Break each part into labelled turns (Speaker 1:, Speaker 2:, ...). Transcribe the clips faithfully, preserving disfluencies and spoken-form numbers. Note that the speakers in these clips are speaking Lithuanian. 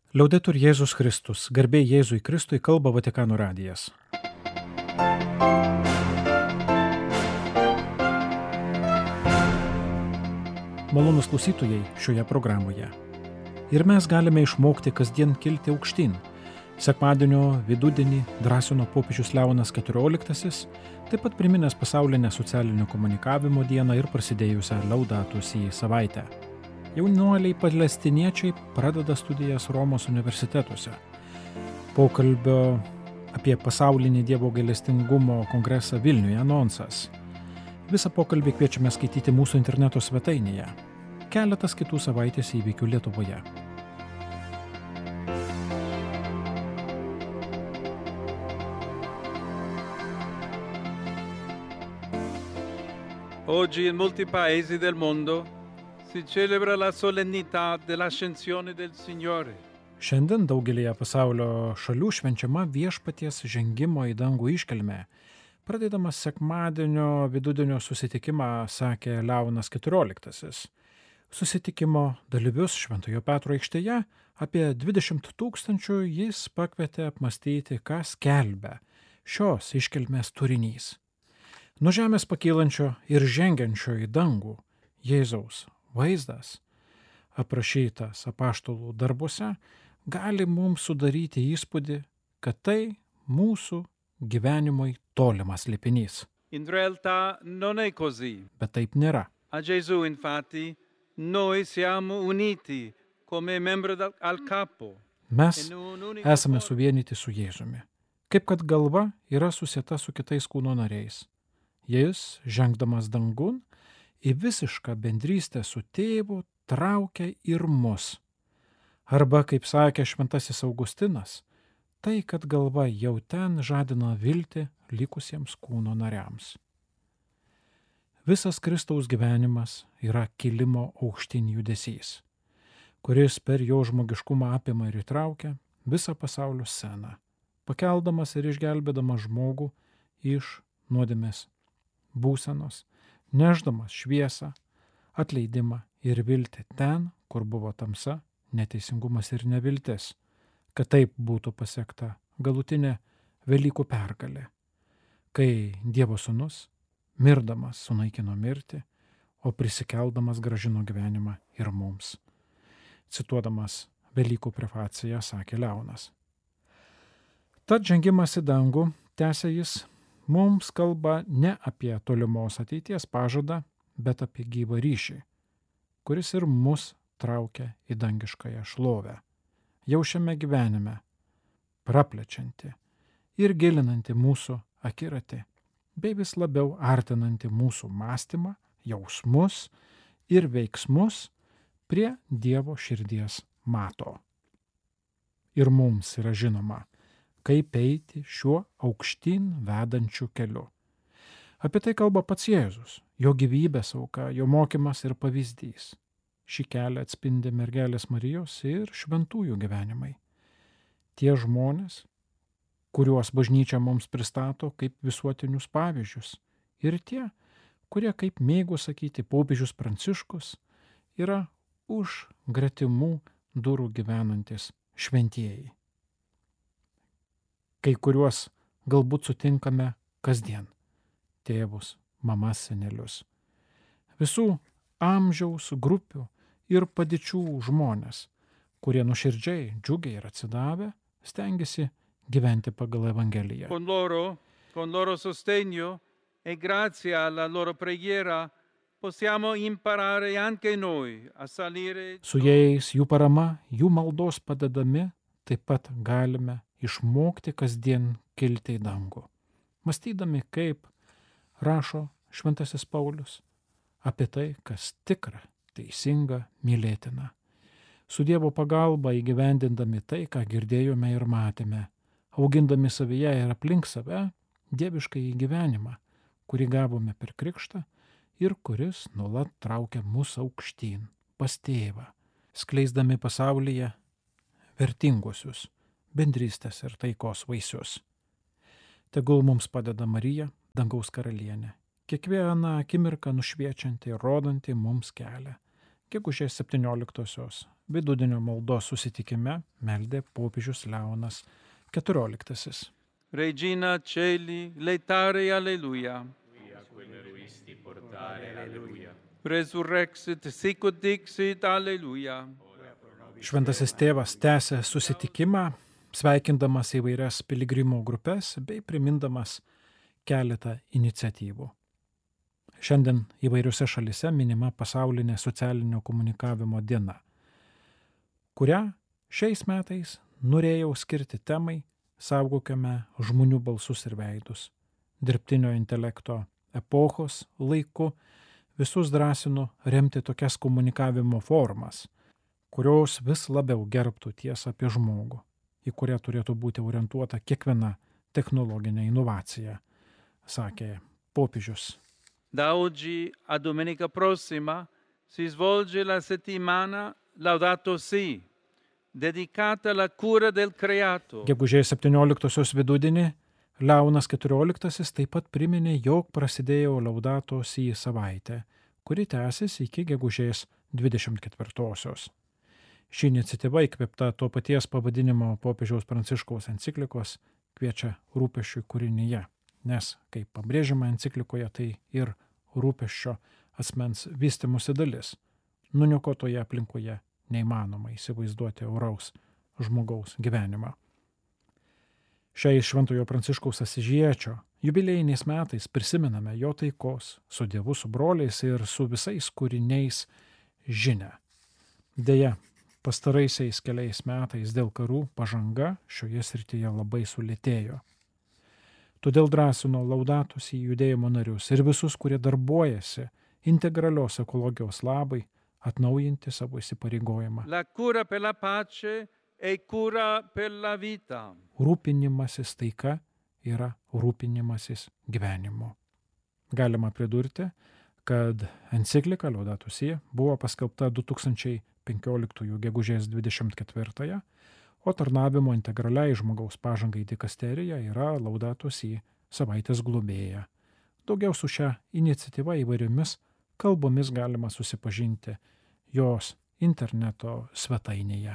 Speaker 1: Liaudetur Jėzus Kristus, garbė Jėzui Kristui, kalba Vatikano radijas. Malonūs klausytojai šioje programoje. Ir mes galime išmokti kasdien kilti aukštyn. Sekmadienio vidudienį drąsino popiežius Leonas keturioliktasis, taip pat priminęs pasaulinę socialinio komunikavimo dieną ir prasidėjusią Laudato Si savaitę. Jaunuoliai palestiniečiai pradeda studijas Romos universitetuose. Pokalbio apie pasaulinį Dievo gailestingumo kongresą Vilniuje anonsas. Visą pokalbį kviečiame skaityti mūsų interneto svetainėje. Keletas kitų savaitės įvykių Lietuvoje.
Speaker 2: Oggi in molti paesi del mondo si celebra la solennità dell'ascensione del Signore.
Speaker 1: Šiandien daugelėje pasaulio šalių švenčiama viešpaties žengimo į dangų iškilmė. Pradėdamas sekmadienio vidudienio susitikimą, sakė Leonas keturioliktasis. Susitikimo dalyvius Šventojo Petro aikštėje apie dvidešimt tūkstančių jis pakvietė apmastyti, ką skelbia šios iškilmės turinys. Nuo žemės pakylančio ir žengiančio į dangų Jėzaus vaizdas, aprašytas apaštalų darbuose, gali mums sudaryti įspūdį, kad tai mūsų gyvenimui tolimas slėpinys.
Speaker 2: In realtà non è così.
Speaker 1: Bet taip nėra.
Speaker 2: A Gesù, infatti, noi siamo uniti come membri del- al capo.
Speaker 1: Mes
Speaker 2: in un unico
Speaker 1: esame
Speaker 2: corpo.
Speaker 1: suvienyti su Jėzumi. Kaip kad galva yra susieta su kitais kūno nariais. Jis, žengdamas dangun, į visišką bendrystę su tėvu traukia ir mus. Arba, kaip sakė šventasis Augustinas, tai, kad galva jau ten žadina viltį likusiems kūno nariams. Visas Kristaus gyvenimas yra kilimo aukštyn judesys, kuris per jo žmogiškumą apima ir įtraukia visą pasaulio sceną, pakeldamas ir išgelbėdamas žmogų iš nuodėmės būsenos, nešdamas šviesą, atleidimą ir viltį ten, kur buvo tamsa, neteisingumas ir neviltis, kad taip būtų pasiekta galutinė Velykų pergalė, kai Dievo sūnus, mirdamas, sunaikino mirtį, o prisikeldamas grąžino gyvenimą ir mums. Cituodamas Velykų prefaciją, sakė Leonas. Tad žengimas į dangų, tęsė jis, mums kalba ne apie tolimos ateities pažadą, bet apie gyvą ryšį, kuris ir mus traukia į dangiškąją šlovę. Jau šiame gyvenime, praplečianti ir gilinanti mūsų akiratį, bei vis labiau artinanti mūsų mąstymą, jausmus ir veiksmus prie Dievo širdies mato. Ir mums yra žinoma, kaip eiti šiuo aukštyn vedančiu keliu. Apie tai kalba pats Jėzus, jo gyvybės auka, jo mokymas ir pavyzdys. Šį kelią atspindi mergelės Marijos ir šventųjų gyvenimai. Tie žmonės, kuriuos bažnyčia mums pristato kaip visuotinius pavyzdžius, ir tie, kurie, kaip mėgo sakyti popiežius Pranciškus, yra už gretimų durų gyvenantis šventieji. Kai kuriuos galbūt sutinkame kasdien – tėvus, mamas, senelius. Visų amžiaus grupių ir padėčių žmonės, kurie nuoširdžiai, džiugiai ir atsidavę, stengiasi gyventi pagal Evangeliją.
Speaker 2: Con loro, con loro sostegno e grazie alla loro preghiera possiamo imparare anche noi a salire.
Speaker 1: Su jais, jų parama, jų maldos padedami, taip pat galime išmokti kasdien kilti į dangų. Mąstydami, kaip rašo šventasis Paulius, apie tai, kas tikra, teisinga, mylėtina. Su Dievo pagalba įgyvendindami tai, ką girdėjome ir matėme, augindami savyje ir aplink save dievišką įgyvenimą, kurį gavome per krikštą ir kuris nuolat traukia mus aukštyn, pas tėvą, skleisdami pasaulyje vertinguosius bendrystės ir taikos vaisius. Tegul mums padeda Marija, dangaus karalienė, kiekvieną akimirką nušviečianti ir rodanti mums kelią. Gegužės septynioliktosios vidudienio maldos susitikime meldė popiežius Leonas keturioliktasis.
Speaker 2: Regina Celi, letare alleluia. Resurrexit sicut dixit alleluia.
Speaker 1: Šventasis tėvas tęsė susitikimą, sveikindamas įvairias piligrimų grupės bei primindamas keletą iniciatyvų. Šiandien įvairiose šalise minima pasaulinė socialinio komunikavimo diena, kurią šiais metais norėjau skirti temai Saugokime žmonių balsus ir veidus. Dirbtinio intelekto epochos laiku visus drąsinu remti tokias komunikavimo formas, kurios vis labiau gerbtų tiesą apie žmogų, į kurią turėtų būti orientuota kiekviena technologinė inovacija, sakė popiežius.
Speaker 2: Da oggi a domenica prossima si svolge la settimana Laudato Si, dedicata alla cura del creato.
Speaker 1: Gegužės septynioliktosios vidudienį Leonas keturioliktasis taip pat priminė, jog prasidėjo Laudato Si savaitė, kuri tęsis iki gegužės dvidešimt ketvirtosios. Ši iniciatyva įkvėpta to paties pavadinimo popiežiaus Pranciškaus enciklikos kviečia rūpesčiui kūrinyje, nes, kaip pabrėžiama enciklikoje, tai ir rūpesčio asmens vystymosi dalis. Nuniokotoje aplinkoje neįmanoma įsivaizduoti oraus žmogaus gyvenimą. Šiais Šventojo Pranciškaus Asyžiečio jubiliejiniais metais prisimename jo taikos su Dievu, su broliais ir su visais kūriniais žinią. Deja, pastaraisiais keliais metais dėl karų pažanga šioje srityje labai sulėtėjo. Todėl drąsino Laudato Si judėjimo narius ir visus, kurie darbuojasi integralios ekologijos labai, atnaujinti savo įsipareigojimą.
Speaker 2: La cura per la pace e cura per la vita.
Speaker 1: Rūpinimasis taika yra rūpinimasis gyvenimu. Galima pridurti, kad enciklika Laudato Si buvo paskelbta du tūkstančiai penkioliktųjų gegužės dvidešimt ketvirtąją, o tarnavimo integraliai žmogaus pažangai dikasterija yra Laudato Si savaitės globėja. Daugiau su šia iniciatyva įvairiomis kalbomis galima susipažinti jos interneto svetainėje.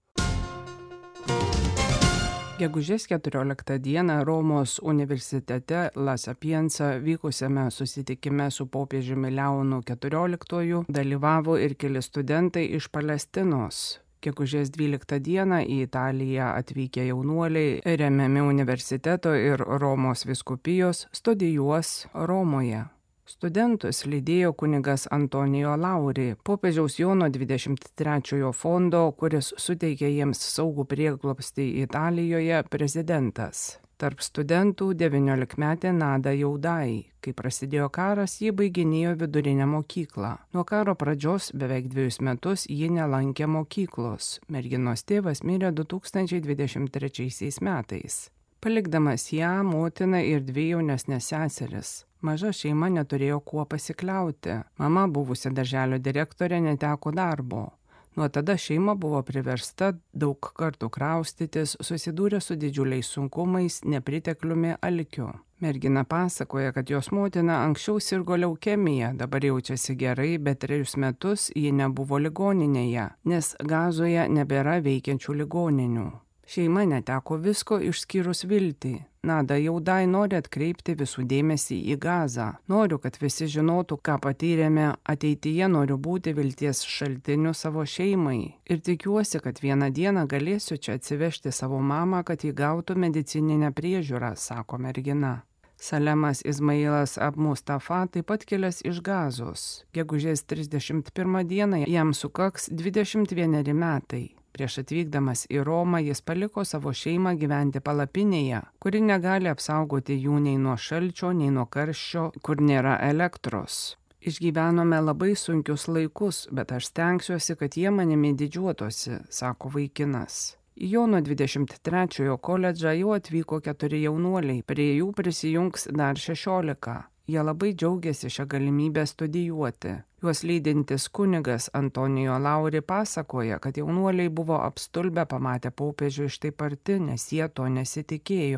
Speaker 3: Gegužės keturioliktą dieną Romos universitete La Sapienza vykusiame susitikime su popiežiumi Leonu keturioliktuoju dalyvavo ir keli studentai iš Palestinos. Gegužės dvyliktą dieną į Italiją atvykę jaunuoliai, remiami universiteto ir Romos vyskupijos, studijuos Romoje. Studentus lydėjo kunigas Antonijo Lauri, popiežiaus Jono dvidešimt trečiojo fondo, kuris suteikė jiems saugų prieglobstį Italijoje, prezidentas. Tarp studentų devyniolikmetė Nada Jaudai. Kai prasidėjo karas, ji baiginėjo vidurinę mokyklą. Nuo karo pradžios beveik dviejus metus ji nelankė mokyklos. Merginos tėvas mirė du tūkstančiai dvidešimt trečiaisiais metais. Palikdamas ją, motiną ir dvi jaunesnės seseris. Maža šeima neturėjo kuo pasikliauti. Mama, buvusi darželio direktorė, neteko darbo. Nuo tada šeima buvo priversta daug kartų kraustytis, susidūrė su didžiuliais sunkumais, nepritekliumi, alkiu. Mergina pasakoja, kad jos motina anksčiau sirgo leukemija, dabar jaučiasi gerai, bet trejus metus ji nebuvo ligoninėje, nes Gazoje nebėra veikiančių ligoninių. Šeima neteko visko išskyrus viltį. Nada Jaudai nori atkreipti visų dėmesį į Gazą. Noriu, kad visi žinotų, ką patyrėme, ateityje noriu būti vilties šaltiniu savo šeimai. Ir tikiuosi, kad vieną dieną galėsiu čia atsivežti savo mamą, kad ji gautų medicininę priežiūrą, sako mergina. Salemas Izmailas Ab-Mustafa taip pat kilęs iš Gazos. Gegužės trisdešimt pirmą dieną jam sukaks dvidešimt vieneri metai. Prieš atvykdamas į Romą jis paliko savo šeimą gyventi palapinėje, kuri negali apsaugoti jų nei nuo šalčio, nei nuo karščio, kur nėra elektros. Išgyvenome labai sunkius laikus, bet aš stengsiuosi, kad jie manimi didžiuotosi, sako vaikinas. Į Jono dvidešimt trečiojo koledžą jau atvyko keturi jaunuoliai, prie jų prisijungs dar šešiolika. Jie labai džiaugiasi šią galimybę studijuoti. Juos lydintis kunigas Antonijo Lauri pasakoja, kad jaunuoliai buvo apstulbę pamatę popiežių iš taip arti, nes jie to nesitikėjo.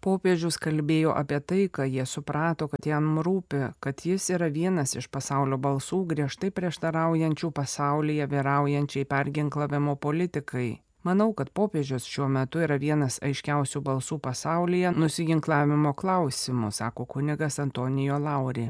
Speaker 3: Popiežius kalbėjo apie tai, kad jie suprato, kad jam rūpi, kad jis yra vienas iš pasaulio balsų griežtai prieštaraujančių pasaulyje vyraujančiai perginklavimo politikai. Manau, kad popiežius šiuo metu yra vienas aiškiausių balsų pasaulyje nusiginklavimo klausimų, sako kunigas Antonijo Lauri.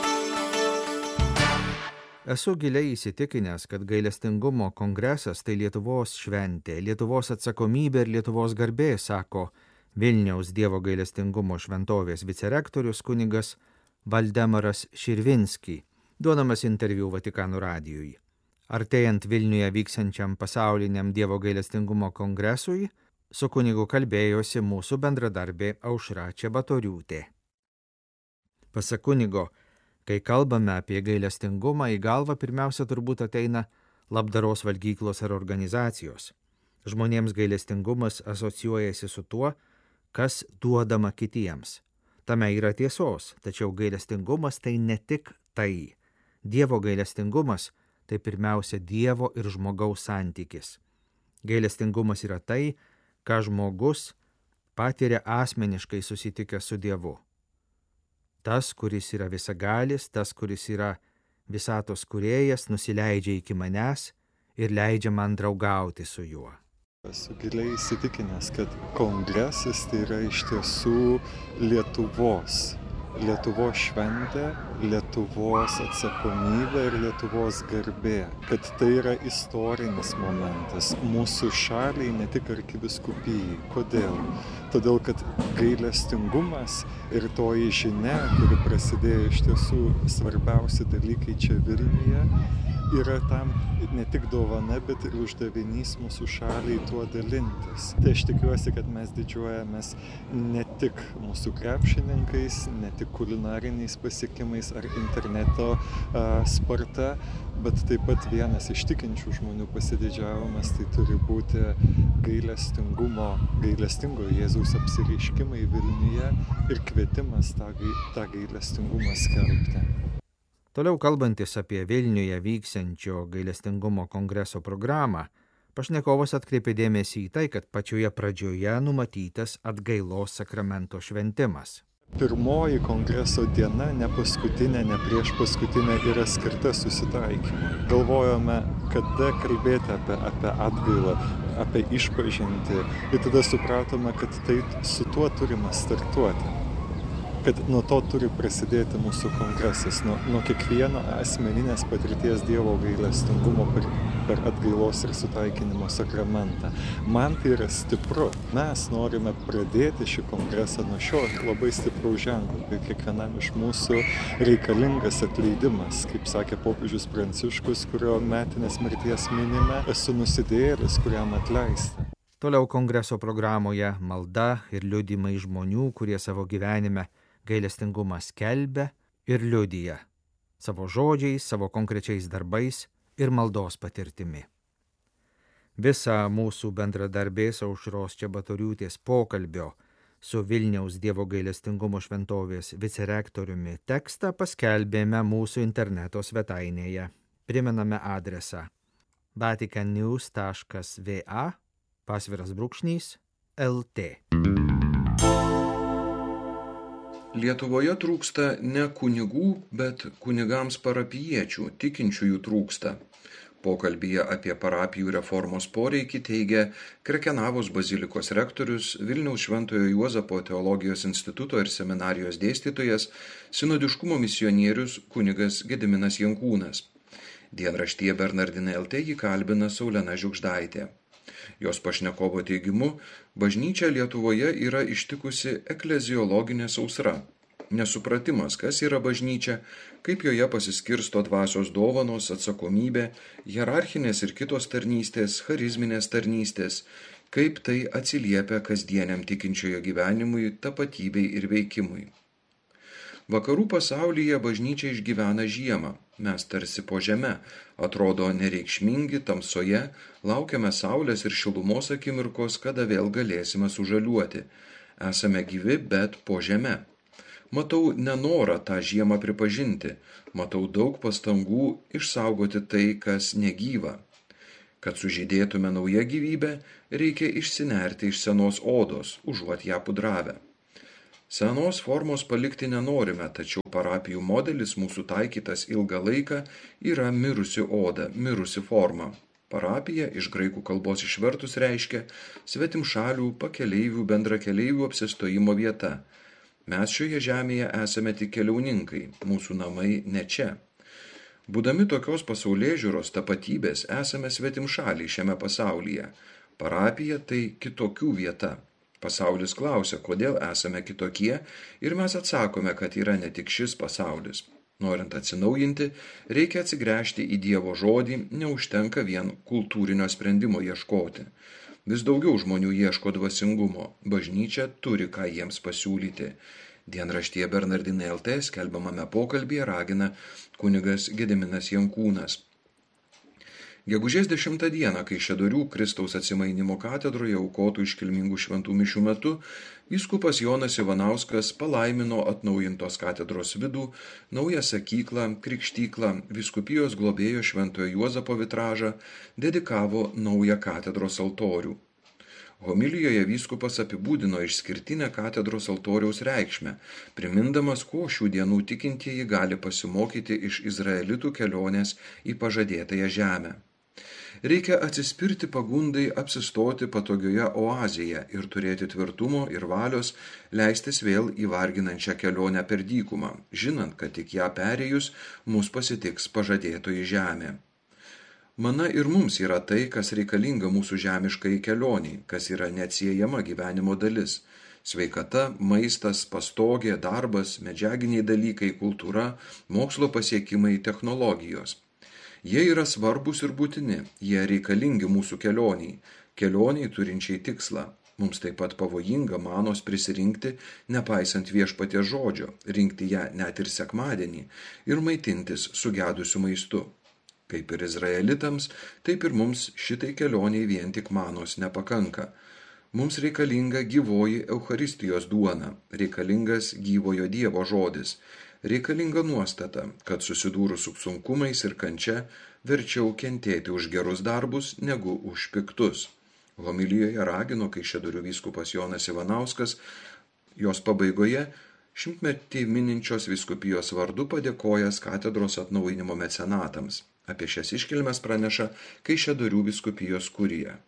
Speaker 4: Esu giliai įsitikinęs, kad gailestingumo kongresas tai Lietuvos šventė, Lietuvos atsakomybė ir Lietuvos garbė, sako Vilniaus Dievo gailestingumo šventovės vicerektorius kunigas Valdemaras Širvinski, duodamas interviu Vatikano radijui. Artėjant Vilniuje vyksiančiam pasauliniam Dievo gailestingumo kongresui, su kunigu kalbėjosi mūsų bendradarbė Aušra Čebatoriūtė. Pasak kunigo, kai kalbame apie gailestingumą, į galvą pirmiausia turbūt ateina labdaros valgyklos ar organizacijos. Žmonėms gailestingumas asocijuojasi su tuo, kas duodama kitiems. Tame yra tiesos, tačiau gailestingumas tai ne tik tai. Dievo gailestingumas tai pirmiausia Dievo ir žmogaus santykis. Gailestingumas yra tai, ką žmogus patiria asmeniškai susitikęs su Dievu. Tas, kuris yra visagalis, tas, kuris yra visatos kūrėjas, nusileidžia iki manęs ir leidžia man draugauti su juo.
Speaker 5: Esu giliai įsitikinęs, kad kongresas tai yra iš tiesų Lietuvos. Lietuvos šventė, Lietuvos atsakomybė ir Lietuvos garbė. Kad tai yra istorinis momentas mūsų šaliai, ne tik arkivyskupijai. Kodėl? Todėl, kad gailestingumas ir toji žinia, kuri prasidėjo iš tiesų svarbiausi dalykai čia Vilniuje, yra tam ne tik dovana, bet ir uždavinys mūsų šaliai tuo dalintis. Tai aš tikiuosi, kad mes didžiuojamės ne tik mūsų krepšininkais, ne tik kulinariniais pasiekimais ar interneto a, sparta, bet taip pat vienas iš tikinčių žmonių pasididžiavimas tai turi būti gailestingumo, gailestingo Jėzaus apsireiškimai Vilniuje ir kvietimas tą, tą gailestingumą skelbti.
Speaker 4: Toliau kalbantis apie Vilniuje vyksiančio gailestingumo kongreso programą, pašnekovas atkreipė dėmesį į tai, kad pačioje pradžioje numatytas atgailos sakramento šventimas.
Speaker 5: Pirmoji kongreso diena, ne paskutinė, ne prieš paskutinė, yra skirta susitaikymui. Galvojome, kada kalbėti apie, apie atgailą, apie išpažintį, ir tada supratome, kad tai su tuo turime startuoti. Kad nuo to turi prasidėti mūsų kongresas, nuo, nuo kiekvieno asmeninės patirties Dievo gailestingumo per, per atgailos ir sutaikinimo sakramentą. Man tai yra stipru. Mes norime pradėti šį kongresą nuo šio labai stipraus ženklo, kai kiekvienam iš mūsų reikalingas atleidimas. Kaip sakė popiežius Pranciškus, kurio metinės mirties minime, esu nusidėjėlis, kuriam atleista.
Speaker 4: Toliau kongreso programoje malda ir liudymai žmonių, kurie savo gyvenime gailestingumą skelbia ir liudija savo žodžiais, savo konkrečiais darbais ir maldos patirtimi. Visą mūsų bendradarbės Aušros Čebatoriūtės pokalbio su Vilniaus Dievo gailestingumo šventovės vicerektoriumi tekstą paskelbėme mūsų interneto svetainėje. Primename adresą vaticannews taškas va pasviras brūkšnys lt.
Speaker 6: Lietuvoje trūksta ne kunigų, bet kunigams parapijiečių, tikinčiųjų trūksta. Pokalbyje apie parapijų reformos poreikį teigia Krekenavos bazilikos rektorius, Vilniaus Šventojo Juozapo teologijos instituto ir seminarijos dėstytojas, sinodiškumo misionierius kunigas Gediminas Jankūnas. Dienraštyje Bernardinai lt jį kalbina Saulena Žiugždaitė. Jos pašnekovo teigimu, bažnyčia Lietuvoje yra ištikusi ekleziologinė sausra. Nesupratimas, kas yra bažnyčia, kaip joje pasiskirsto dvasios dovanos, atsakomybė, hierarchinės ir kitos tarnystės, charizminės tarnystės, kaip tai atsiliepia kasdieniam tikinčiojo gyvenimui, tapatybei ir veikimui. Vakarų pasaulyje bažnyčia išgyvena žiemą. Mes tarsi po žeme, atrodo nereikšmingi, tamsoje, laukiame saulės ir šilumos akimirkos, kada vėl galėsime sužaliuoti. Esame gyvi, bet po žeme. Matau nenorą tą žiemą pripažinti, matau daug pastangų išsaugoti tai, kas negyva. Kad sužydėtume naują gyvybę, reikia išsinerti iš senos odos, užuot ją pudravę. Senos formos palikti nenorime, tačiau parapijų modelis mūsų taikytas ilgą laiką yra mirusi oda, mirusi forma. Parapija iš graikų kalbos išvertus reiškia svetimšalių, pakeleivių, bendrakeleivių apsistojimo vieta. Mes šioje žemėje esame tik keliauninkai, mūsų namai ne čia. Būdami tokios pasaulėžiūros tapatybės esame svetimšaliai šiame pasaulyje. Parapija tai kitokių vieta. Pasaulis klausia, kodėl esame kitokie, ir mes atsakome, kad yra ne tik šis pasaulis. Norint atsinaujinti, reikia atsigręžti į Dievo žodį, neužtenka vien kultūrinio sprendimo ieškoti. Vis daugiau žmonių ieško dvasingumo, bažnyčia turi ką jiems pasiūlyti. Dienraštyje Bernardinai L T skelbiamame pokalbyje ragina kunigas Gediminas Jankūnas. Gegužės dešimtą dieną, Kaišiadorių Kristaus atsimainimo katedroje aukotų iškilmingų šventų mišių metu, vyskupas Jonas Ivanauskas palaimino atnaujintos katedros vidų, naują sakyklą, krikštyklą, vyskupijos globėjo Šventojo Juozapo vitražą, dedikavo naują katedros altorių. Homilijoje vyskupas apibūdino išskirtinę katedros altoriaus reikšmę, primindamas, ko šių dienų tikintieji gali pasimokyti iš izraelitų kelionės į pažadėtąją žemę. Reikia atsispirti pagundai apsistoti patogioje oazėje ir turėti tvirtumo ir valios leistis vėl į varginančią kelionę per dykumą, žinant, kad tik ją perėjus mus pasitiks pažadėtoji žemė. Mana ir mums yra tai, kas reikalinga mūsų žemiškai kelioniai, kas yra neatsiejama gyvenimo dalis. Sveikata, maistas, pastogė, darbas, medžiaginiai dalykai, kultūra, mokslo pasiekimai, technologijos. Jie yra svarbus ir būtini, jie reikalingi mūsų kelioniai, kelioniai turinčiai tikslą. Mums taip pat pavojinga manos prisirinkti, nepaisant viešpaties žodžio, rinkti ją net ir sekmadienį ir maitintis sugedusiu maistu. Kaip ir izraelitams, taip ir mums šitai kelioniai vien tik manos nepakanka. Mums reikalinga gyvoji Eucharistijos duona, reikalingas gyvojo Dievo žodis, reikalinga nuostata, kad susidūrus su sunkumais ir kančia verčiau kentėti už gerus darbus negu už piktus. Homilijoje ragino Kaišiadorių vyskupas Jonas Ivanauskas, jos pabaigoje šimtmetį mininčios vyskupijos vardu padėkojęs katedros atnaujinimo mecenatams. Apie šias iškilmes praneša Kaišiadorių vyskupijos kurija.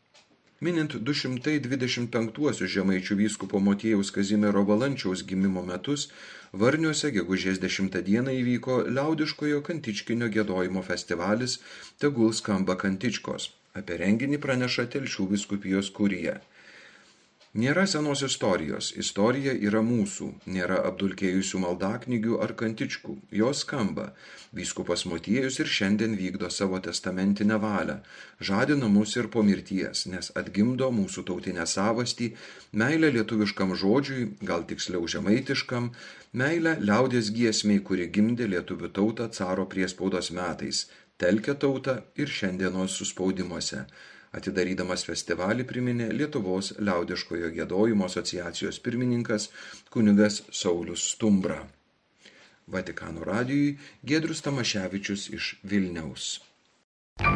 Speaker 6: Minint du šimtai dvidešimt penktuosius žemaičių vyskupo Motiejaus Kazimiero Valančiaus gimimo metus, Varniuose gegužės dešimtą dieną įvyko liaudiškojo kantičkinio giedojimo festivalis Tegul skamba kantičkos. Apie renginį praneša Telšių vyskupijos kurija. Nėra senos istorijos, istorija yra mūsų, nėra apdulkėjusių maldaknygių ar kantičkų, jos skamba. Vyskupas Motiejus ir šiandien vykdo savo testamentinę valią, žadina mus ir po mirties, nes atgimdo mūsų tautinę savastį, meilę lietuviškam žodžiui, gal tiksliau žemaitiškam, meilę liaudies giesmei, kuri gimdė lietuvių tautą caro priespaudos metais, telkia tautą ir šiandienos suspaudimuose. Atidarydamas festivalį priminė Lietuvos liaudiškojo giedojimo asociacijos pirmininkas kunigas Saulius Stumbra. Vatikano radijui Giedrius Tamaševičius iš Vilniaus.